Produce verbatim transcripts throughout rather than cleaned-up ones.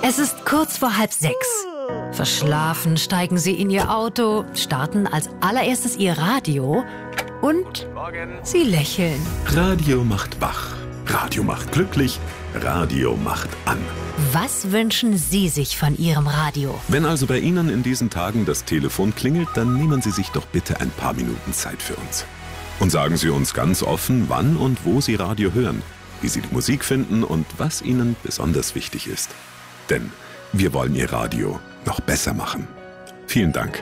Es ist kurz vor halb sechs. Verschlafen steigen Sie in Ihr Auto, starten als allererstes Ihr Radio und Sie lächeln. Radio macht wach, Radio macht glücklich, Radio macht an. Was wünschen Sie sich von Ihrem Radio? Wenn also bei Ihnen in diesen Tagen das Telefon klingelt, dann nehmen Sie sich doch bitte ein paar Minuten Zeit für uns. Und sagen Sie uns ganz offen, wann und wo Sie Radio hören, wie Sie die Musik finden und was Ihnen besonders wichtig ist. Denn wir wollen Ihr Radio noch besser machen. Vielen Dank.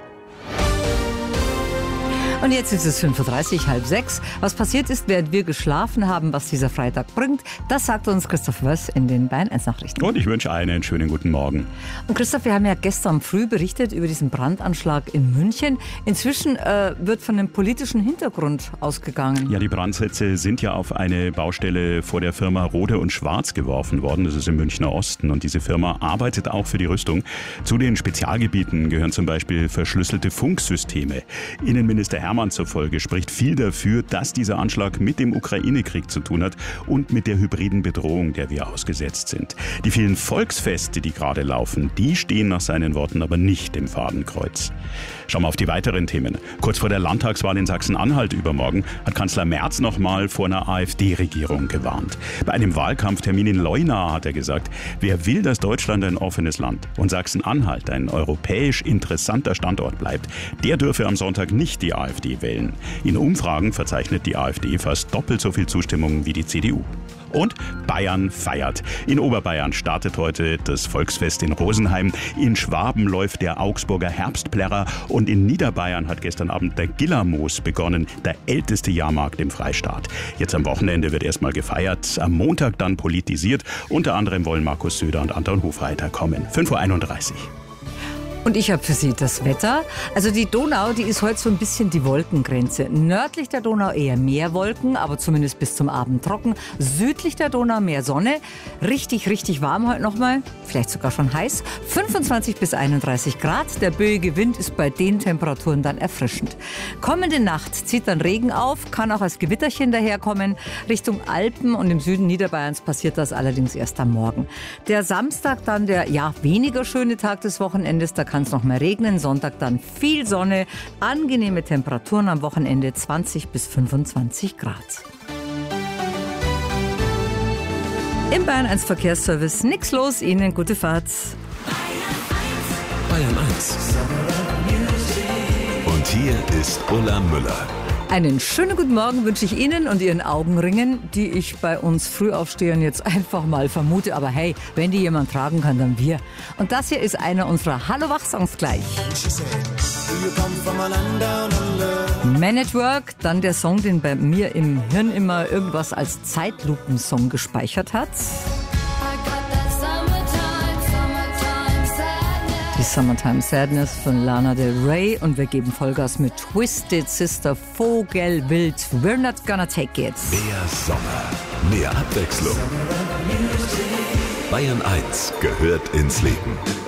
Und jetzt ist es fünf Uhr dreißig, halb sechs. Was passiert ist, während wir geschlafen haben, was dieser Freitag bringt, das sagt uns Christoph Wöss in den Bayern eins Nachrichten. Und ich wünsche einen schönen guten Morgen. Und Christoph, wir haben ja gestern früh berichtet über diesen Brandanschlag in München. Inzwischen äh, wird von dem politischen Hintergrund ausgegangen. Ja, die Brandsätze sind ja auf eine Baustelle vor der Firma Rohde und Schwarz geworfen worden. Das ist im Münchner Osten. Und diese Firma arbeitet auch für die Rüstung. Zu den Spezialgebieten gehören zum Beispiel verschlüsselte Funksysteme. Innenminister Hermann zufolge spricht viel dafür, dass dieser Anschlag mit dem Ukraine-Krieg zu tun hat und mit der hybriden Bedrohung, der wir ausgesetzt sind. Die vielen Volksfeste, die gerade laufen, die stehen nach seinen Worten aber nicht im Fadenkreuz. Schauen wir auf die weiteren Themen. Kurz vor der Landtagswahl in Sachsen-Anhalt übermorgen hat Kanzler Merz noch mal vor einer AfD-Regierung gewarnt. Bei einem Wahlkampftermin in Leuna hat er gesagt, wer will, dass Deutschland ein offenes Land und Sachsen-Anhalt ein europäisch interessanter Standort bleibt, der dürfe am Sonntag nicht die AfD wählen. In Umfragen verzeichnet die AfD fast doppelt so viel Zustimmung wie die C D U. Und Bayern feiert. In Oberbayern startet heute das Volksfest in Rosenheim. In Schwaben läuft der Augsburger Herbstplärrer. Und in Niederbayern hat gestern Abend der Gillermoos begonnen, der älteste Jahrmarkt im Freistaat. Jetzt am Wochenende wird erstmal gefeiert, am Montag dann politisiert. Unter anderem wollen Markus Söder und Anton Hofreiter kommen. fünf Uhr einunddreißig. Und ich habe für Sie das Wetter. Also die Donau, die ist heute so ein bisschen die Wolkengrenze. Nördlich der Donau eher mehr Wolken, aber zumindest bis zum Abend trocken. Südlich der Donau mehr Sonne. Richtig, richtig warm heute nochmal. Vielleicht sogar schon heiß. fünfundzwanzig bis einunddreißig Grad. Der böige Wind ist bei den Temperaturen dann erfrischend. Kommende Nacht zieht dann Regen auf, kann auch als Gewitterchen daherkommen. Richtung Alpen und im Süden Niederbayerns passiert das allerdings erst am Morgen. Der Samstag dann der, ja, weniger schöne Tag des Wochenendes. Da kann es noch mal regnen. Sonntag dann viel Sonne, angenehme Temperaturen am Wochenende zwanzig bis fünfundzwanzig Grad. Im Bayern eins Verkehrsservice nix los, Ihnen gute Fahrt. Bayern eins. Und hier ist Ulla Müller. Einen schönen guten Morgen wünsche ich Ihnen und Ihren Augenringen, die ich bei uns Frühaufstehern jetzt einfach mal vermute. Aber hey, wenn die jemand tragen kann, dann wir. Und das hier ist einer unserer Hallo-Wach-Songs gleich. Man at Work, dann der Song, den bei mir im Hirn immer irgendwas als Zeitlupensong gespeichert hat. Die Summertime Sadness von Lana Del Rey und wir geben Vollgas mit Twisted Sister, Vogelwild. We're not gonna take it. Mehr Sommer, mehr Abwechslung. Bayern eins gehört ins Leben.